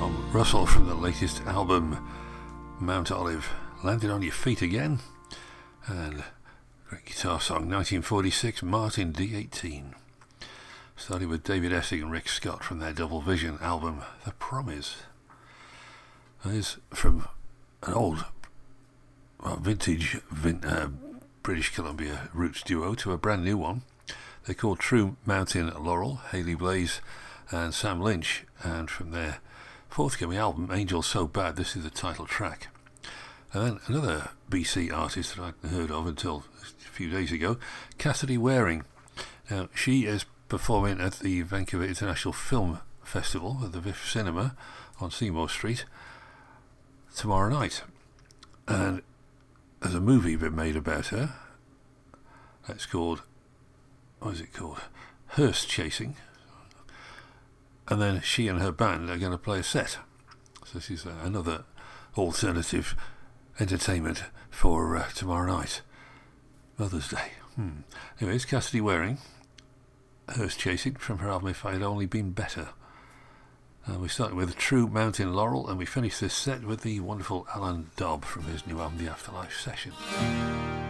Tom Russell from the latest album Mount Olive, Landed on Your Feet Again, and great guitar song 1946, Martin D18. Starting with David Essig and Rick Scott from their Double Vision album The Promise. That is from an old vintage British Columbia roots duo to a brand new one. They're called True Mountain Laurel, Hayley Blaze and Sam Lynch, and from their forthcoming album Angel So Bad, this is the title track. And then another BC artist that I hadn't heard of until a few days ago, Cassidy Waring. Now, she is performing at the Vancouver International Film Festival at the VIF Cinema on Seymour Street tomorrow night. And there's a movie been made about her. It's called, what is it called? Hearse Chasing. And then she and her band are going to play a set. So this is another alternative entertainment for tomorrow night, Mother's Day. Anyway, it's Cassidy Waring, Hearse Chasing, from her album If I Had Only Been Better. We started with True Mountain Laurel, and we finished this set with the wonderful Alan Dobb from his new album The Afterlife Session.